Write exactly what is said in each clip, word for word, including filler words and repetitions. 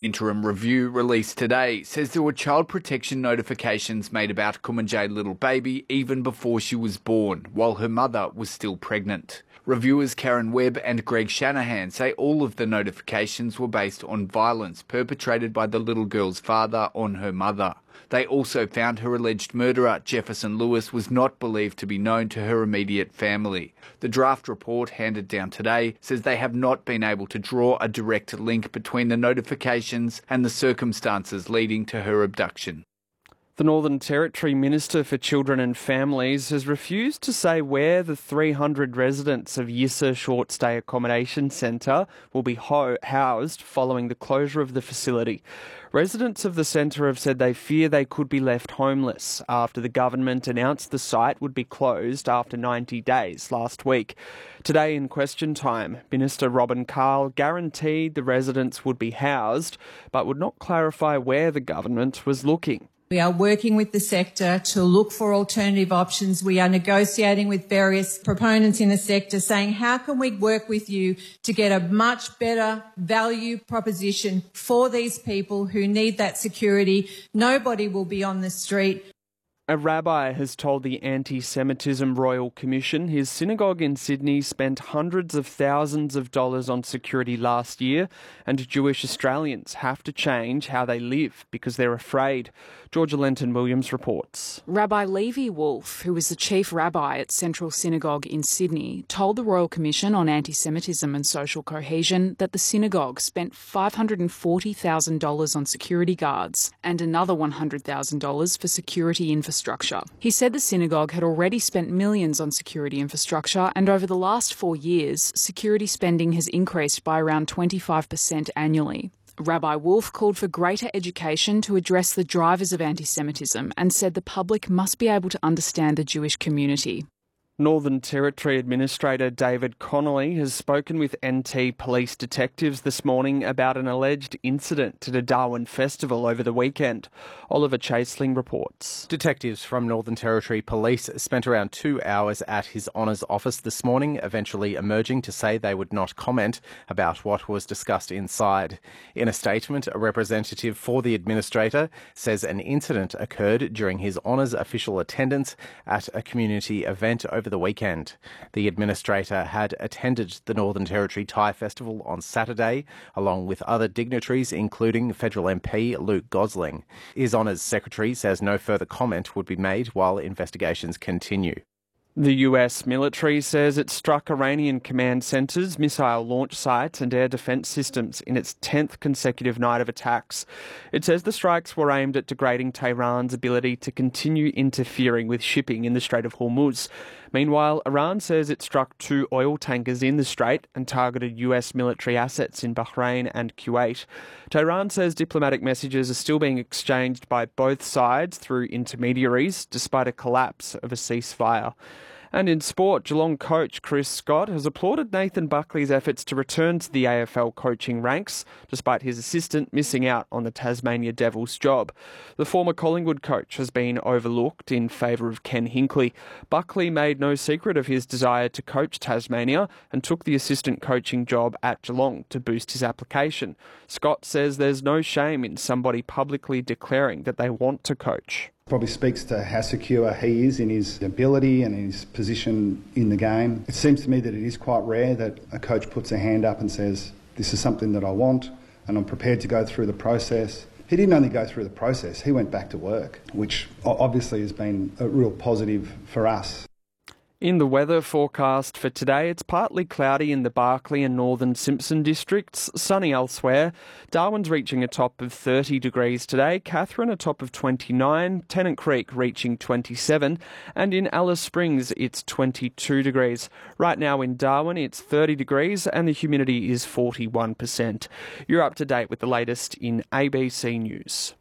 interim review released today says there were child protection notifications made about Kumanjayi little baby even before she was born, while her mother was still pregnant. Reviewers Karen Webb and Greg Shanahan say all of the notifications were based on violence perpetrated by the little girl's father on her mother. They also found her alleged murderer, Jefferson Lewis, was not believed to be known to her immediate family. The draft report handed down today says they have not been able to draw a direct link between the notifications and the circumstances leading to her abduction. The Northern Territory Minister for Children and Families has refused to say where the three hundred residents of Yissa Short Stay Accommodation Centre will be ho- housed following the closure of the facility. Residents of the centre have said they fear they could be left homeless after the government announced the site would be closed after ninety days last week. Today in Question Time, Minister Robin Carl guaranteed the residents would be housed, but would not clarify where the government was looking. We are working with the sector to look for alternative options. We are negotiating with various proponents in the sector saying, how can we work with you to get a much better value proposition for these people who need that security? Nobody will be on the street. A rabbi has told the Anti-Semitism Royal Commission his synagogue in Sydney spent hundreds of thousands of dollars on security last year, and Jewish Australians have to change how they live because they're afraid. Georgia Lenton-Williams reports. Rabbi Levi Wolf, who is the chief rabbi at Central Synagogue in Sydney, told the Royal Commission on Anti-Semitism and Social Cohesion that the synagogue spent five hundred forty thousand dollars on security guards and another one hundred thousand dollars for security infrastructure. He said the synagogue had already spent millions on security infrastructure, and over the last four years, security spending has increased by around twenty-five percent annually. Rabbi Wolf called for greater education to address the drivers of anti-Semitism and said the public must be able to understand the Jewish community. Northern Territory Administrator David Connolly has spoken with N T police detectives this morning about an alleged incident at a Darwin festival over the weekend. Oliver Chaseling reports. Detectives from Northern Territory Police spent around two hours at His Honour's office this morning, eventually emerging to say they would not comment about what was discussed inside. In a statement, a representative for the Administrator says an incident occurred during His Honour's official attendance at a community event over the weekend. The Administrator had attended the Northern Territory Thai Festival on Saturday, along with other dignitaries, including Federal M P Luke Gosling. His Honour's Secretary says no further comment would be made while investigations continue. The U S military says it struck Iranian command centres, missile launch sites and air defence systems in its tenth consecutive night of attacks. It says the strikes were aimed at degrading Tehran's ability to continue interfering with shipping in the Strait of Hormuz. Meanwhile, Iran says it struck two oil tankers in the strait and targeted U S military assets in Bahrain and Kuwait. Tehran says diplomatic messages are still being exchanged by both sides through intermediaries, despite a collapse of a ceasefire. And in sport, Geelong coach Chris Scott has applauded Nathan Buckley's efforts to return to the A F L coaching ranks, despite his assistant missing out on the Tasmania Devils job. The former Collingwood coach has been overlooked in favour of Ken Hinkley. Buckley made no secret of his desire to coach Tasmania and took the assistant coaching job at Geelong to boost his application. Scott says there's no shame in somebody publicly declaring that they want to coach. Probably speaks to how secure he is in his ability and his position in the game. It seems to me that it is quite rare that a coach puts a hand up and says, this is something that I want and I'm prepared to go through the process. He didn't only go through the process, he went back to work, which obviously has been a real positive for us. In the weather forecast for today, it's partly cloudy in the Barkly and Northern Simpson districts, sunny elsewhere. Darwin's reaching a top of thirty degrees today, Katherine a top of twenty-nine, Tennant Creek reaching twenty-seven, and in Alice Springs it's twenty-two degrees. Right now in Darwin it's thirty degrees and the humidity is forty-one percent. You're up to date with the latest in A B C News.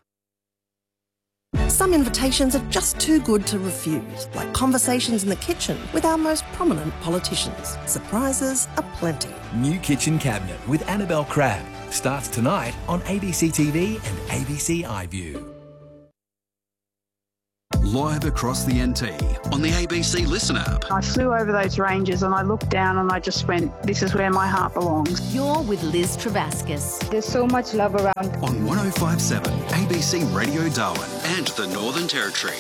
Some invitations are just too good to refuse, like conversations in the kitchen with our most prominent politicians. Surprises aplenty. New Kitchen Cabinet with Annabelle Crabb starts tonight on A B C T V and A B C iView. live across the N T on the A B C Listen app. I flew over those ranges and I looked down and I just went, this is where my heart belongs. You're with Liz Travascus. There's so much love around. On one oh five point seven A B C Radio Darwin and the Northern Territory.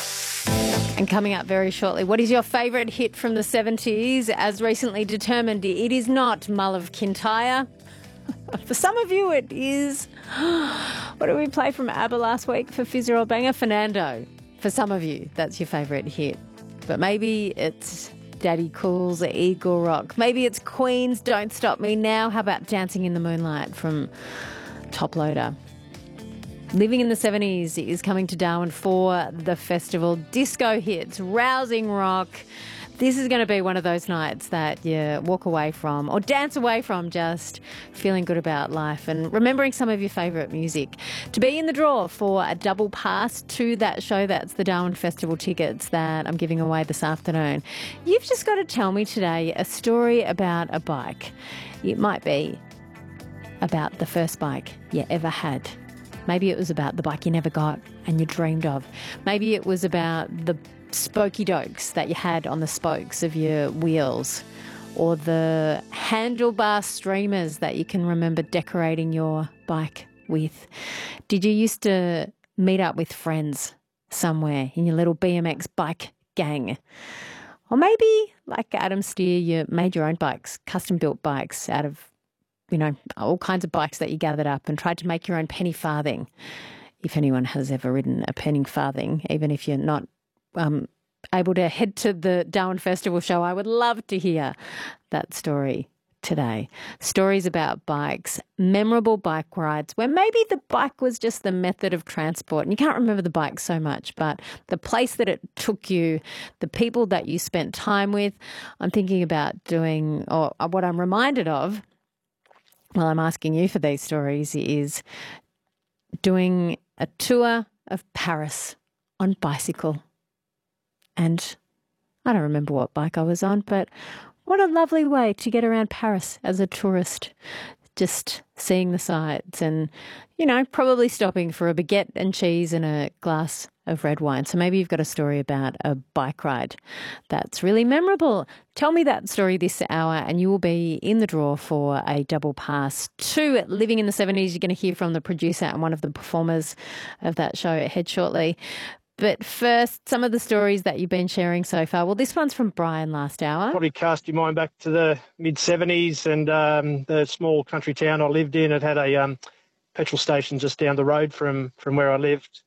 And coming up very shortly, what is your favourite hit from the seventies? As recently determined, it is not Mull of Kintyre. For some of you, it is. What did we play from ABBA last week for Fizz or Old Banger? Fernando. For some of you, that's your favourite hit. But maybe it's Daddy Cool's Eagle Rock. Maybe it's Queen's Don't Stop Me Now. How about Dancing in the Moonlight from Top Loader? Living in the seventies is coming to Darwin for the festival. Disco hits, rousing rock. This is going to be one of those nights that you walk away from or dance away from just feeling good about life and remembering some of your favourite music. To be in the draw for a double pass to that show, that's the Darwin Festival tickets that I'm giving away this afternoon, you've just got to tell me today a story about a bike. It might be about the first bike you ever had. Maybe it was about the bike you never got and you dreamed of. Maybe it was about the spokey dokes that you had on the spokes of your wheels, or the handlebar streamers that you can remember decorating your bike with. Did you used to meet up with friends somewhere in your little B M X bike gang? Or maybe, like Adam Steer, you made your own bikes, custom-built bikes out of, you know, all kinds of bikes that you gathered up and tried to make your own penny farthing. If anyone has ever ridden a penny farthing, even if you're not um, able to head to the Darwin Festival show, I would love to hear that story today. Stories about bikes, memorable bike rides where maybe the bike was just the method of transport and you can't remember the bike so much, but the place that it took you, the people that you spent time with. I'm thinking about doing, or what I'm reminded of while I'm asking you for these stories, is doing a tour of Paris on bicycle. And I don't remember what bike I was on, but what a lovely way to get around Paris as a tourist. Just seeing the sights and, you know, probably stopping for a baguette and cheese and a glass of red wine. So maybe you've got a story about a bike ride that's really memorable. Tell me that story this hour and you will be in the draw for a double pass to Living in the seventies. You're going to hear from the producer and one of the performers of that show ahead shortly. But first, some of the stories that you've been sharing so far. Well, this one's from Brian last hour. Probably cast your mind back to the mid-seventies and um, the small country town I lived in. It had a um, petrol station just down the road from, from where I lived.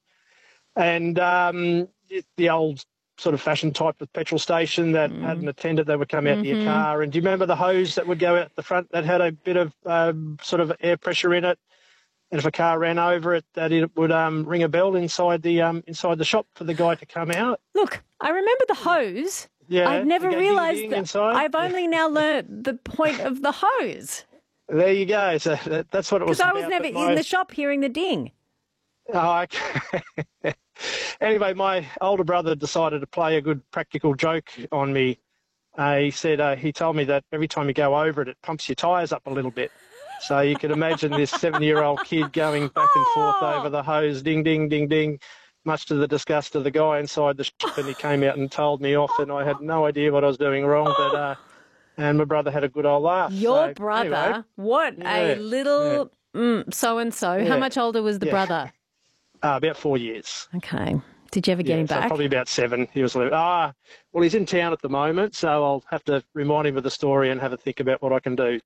And um, it, the old sort of fashion type of petrol station that mm. had an attendant that would come out mm-hmm. to your car. And do you remember the hose that would go out the front that had a bit of um, sort of air pressure in it? And if a car ran over it, that it would um, ring a bell inside the um, inside the shop for the guy to come out. Look, I remember the hose. Yeah, I've never realised that. Inside. I've only now learnt the point of the hose. There you go. So that, that's what it was. Because I was never in the shop hearing the ding. Oh, okay. Anyway, my older brother decided to play a good practical joke on me. Uh, he said uh, he told me that every time you go over it, it pumps your tyres up a little bit. So you could imagine this seven-year-old kid going back and forth oh. over the hose, ding, ding, ding, ding, much to the disgust of the guy inside the shop. And he came out and told me off, and I had no idea what I was doing wrong. But uh, and my brother had a good old laugh. Your so, brother? Anyway, what yeah, a little yeah. mm, so-and-so. Yeah. How much older was the yeah. brother? Uh, about four years. Okay. Did you ever get yeah, him back? So probably about seven. He was ah, well, he's in town at the moment, so I'll have to remind him of the story and have a think about what I can do.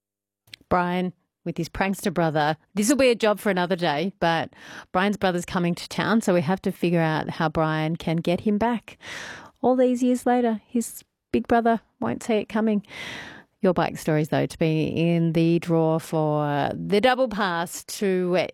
Brian, with his prankster brother. This will be a job for another day, but Brian's brother's coming to town, so we have to figure out how Brian can get him back. All these years later, his big brother won't see it coming. Your bike stories, though, to be in the draw for the double pass to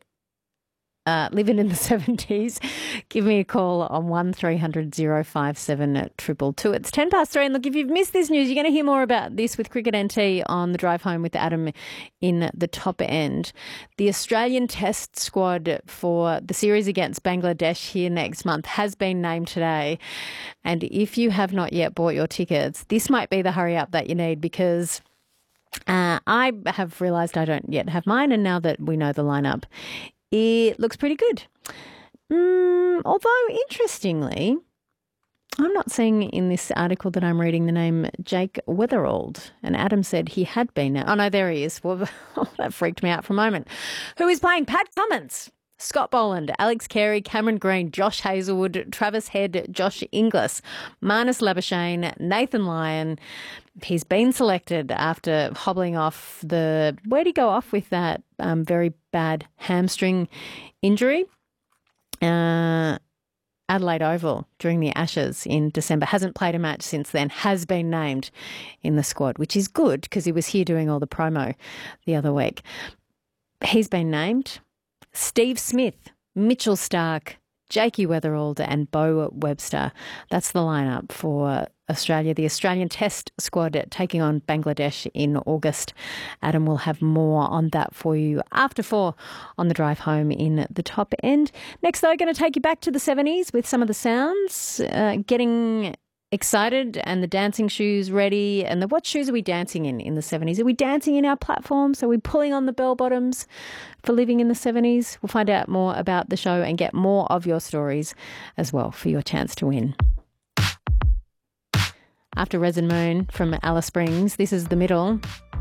uh, Living in the seventies. Give me a call on one three hundred oh five seven two two two. It's ten past three. And look, if you've missed this news, you're going to hear more about this with Cricket N T on the drive home with Adam in the top end. The Australian Test squad for the series against Bangladesh here next month has been named today. And if you have not yet bought your tickets, this might be the hurry up that you need, because uh, I have realised I don't yet have mine. And now that we know the lineup, it looks pretty good. Mm, although, interestingly, I'm not seeing in this article that I'm reading the name Jake Weatherald. And Adam said he had been. Oh, no, there he is. Well, that freaked me out for a moment. Who is playing Pat Cummins, Scott Boland, Alex Carey, Cameron Green, Josh Hazelwood, Travis Head, Josh Inglis, Marnus Labuschagne, Nathan Lyon. He's been selected after hobbling off the... Where'd he go off with that um, very bad hamstring injury? Uh... Adelaide Oval during the Ashes in December. Hasn't played a match since then. Has been named in the squad, which is good because he was here doing all the promo the other week. He's been named. Steve Smith, Mitchell Stark, Jakey Weatherald and Bo Webster. That's the lineup for Australia, the Australian Test squad taking on Bangladesh in August. Adam will have more on that for you after four on the drive home in the top end. Next, though, going to take you back to the seventies with some of the sounds, uh, getting excited and the dancing shoes ready. And the what shoes are we dancing in in the seventies? Are we dancing in our platforms? Are we pulling on the bell bottoms for living in the seventies? We'll find out more about the show and get more of your stories as well for your chance to win. After Resin Moon from Alice Springs, this is The Middle.